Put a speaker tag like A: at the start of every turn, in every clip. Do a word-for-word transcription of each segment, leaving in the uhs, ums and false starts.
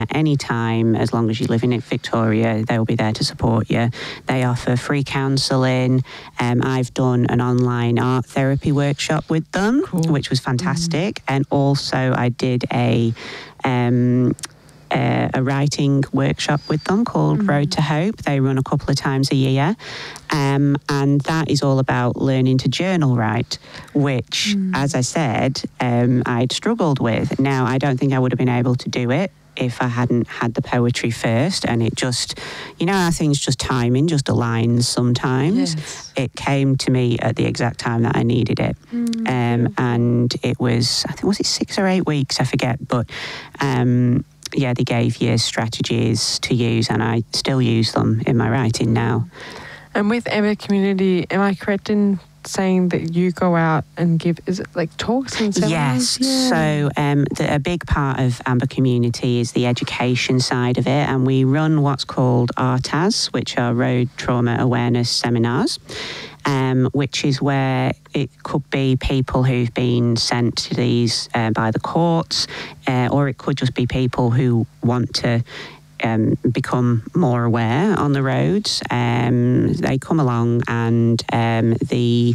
A: Any time, as long as you live in Victoria, they'll be there to support you. They offer free counselling. Um, I've done an online art therapy workshop with them, cool. which was fantastic. Mm. And also I did a... Um, Uh, a writing workshop with them called mm. Road to Hope. They run a couple of times a year. Um, and that is all about learning to journal write, which, mm. as I said, um, I'd struggled with. Now, I don't think I would have been able to do it if I hadn't had the poetry first, and it just, you know, I think it's just timing, just aligns sometimes. Yes. It came to me at the exact time that I needed it. Mm. Um, and it was, I think, was it six or eight weeks? I forget, but... Um, yeah, they gave you strategies to use, and I still use them in my writing now.
B: And with Amber Community, am I correct in saying that you go out and give, is it like talks and seminars?
A: Yes,
B: yeah.
A: so um, the, a big part of Amber Community is the education side of it, and we run what's called R T A S, which are Road Trauma Awareness Seminars. Um, which is where it could be people who've been sent to these uh, by the courts, uh, or it could just be people who want to um, become more aware on the roads. Um, they come along and um, the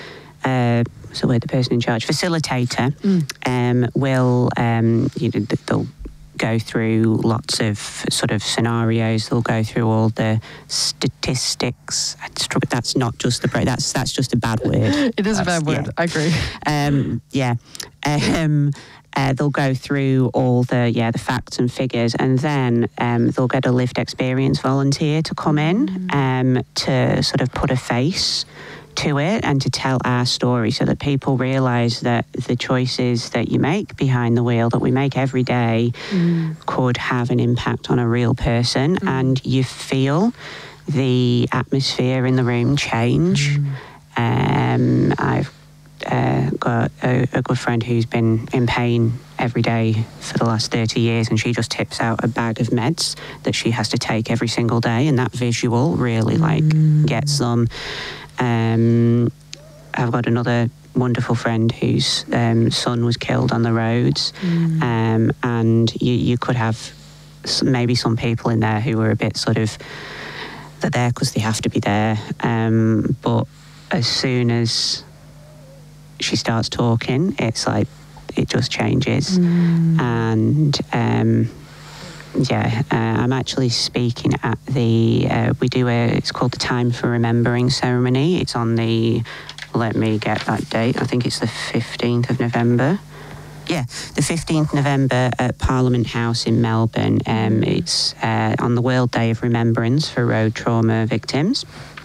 A: uh, so we're the person in charge, facilitator, mm. um, will um, you know they'll go through lots of sort of scenarios. They'll go through all the statistics. That's not just the that's that's just a bad word.
B: It is
A: that's,
B: a bad word.
A: Yeah.
B: I agree.
A: Um, yeah. Um, uh, they'll go through all the yeah the facts and figures, and then um, they'll get a lived experience volunteer to come in mm. um, to sort of put a face to it and to tell our story, so that people realise that the choices that you make behind the wheel, that we make every day, mm. could have an impact on a real person, mm. and you feel the atmosphere in the room change. Mm. Um, I've uh, got a, a good friend who's been in pain every day for the last thirty years, and she just tips out a bag of meds that she has to take every single day, and that visual really like mm. gets them. Um, I've got another wonderful friend whose um, son was killed on the roads, mm. um, and you, you could have some, maybe some people in there who were a bit sort of, they're there because they have to be there, um, but as soon as she starts talking, it's like it just changes, mm. and um, Yeah, uh, I'm actually speaking at the, uh, we do a, it's called the Time for Remembering ceremony. It's on the, let me get that date, I think it's the fifteenth of November. Yeah, the fifteenth of November at Parliament House in Melbourne. Um, it's uh, on the World Day of Remembrance for road trauma victims.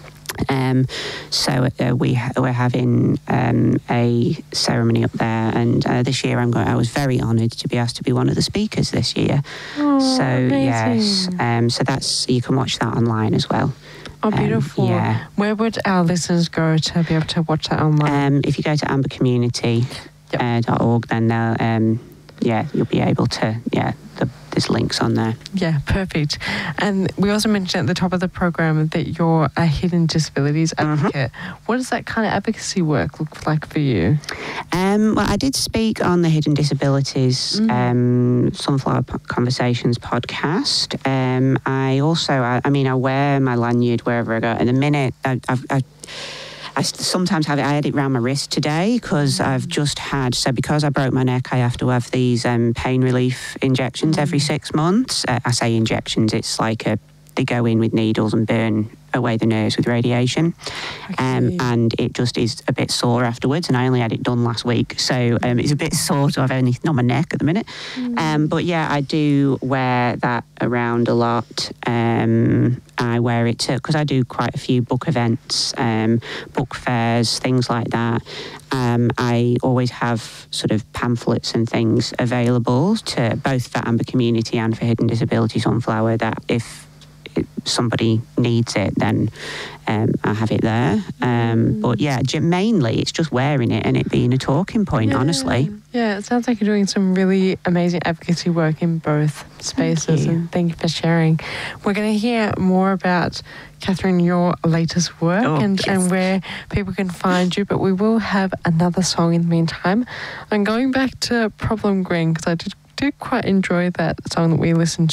A: Um, so uh, we ha- we're having um, a ceremony up there, and uh, this year I'm going. I was very honoured to be asked to be one of the speakers this year.
B: Oh,
A: so
B: amazing.
A: yes, um, so that's you can watch that online as well.
B: Oh, beautiful!
A: Um, yeah.
B: Where would our listeners go to be able to watch that online?
A: Um, if you go to amber community dot org, then they'll um, yeah you'll be able to yeah. The, there's links on there.
B: Yeah, perfect. And we also mentioned at the top of the program that you're a hidden disabilities advocate. Mm-hmm. What does that kind of advocacy work look like for you?
A: Um, well, I did speak on the Hidden Disabilities mm. um, Sunflower Conversations podcast. Um, I also, I, I mean, I wear my lanyard wherever I go. And the minute I, I've, I, I sometimes have it, I had it around my wrist today because mm. I've just had, so because I broke my neck, I have to have these um, pain relief injections mm. every six months. Uh, I say injections, it's like a, they go in with needles and burn away the nerves with radiation. Um, and it just is a bit sore afterwards, and I only had it done last week. So um, it's a bit sore, so I've only, not my neck at the minute. Mm. Um, but yeah, I do wear that around a lot. Um, I wear it too, because I do quite a few book events, um, book fairs, things like that. Um, I always have sort of pamphlets and things available to both for Amber Community and for Hidden Disability Sunflower, that if somebody needs it, then um, I have it there. Um, mm. But yeah, mainly it's just wearing it and it being a talking point,
B: yeah.
A: honestly.
B: Yeah, it sounds like you're doing some really amazing advocacy work in both spaces. Thank and thank you for sharing. We're going to hear more about, Catherine, your latest work oh, and, yes. and where people can find you, but we will have another song in the meantime. I'm going back to Problem Green because I did did quite enjoy that song that we listened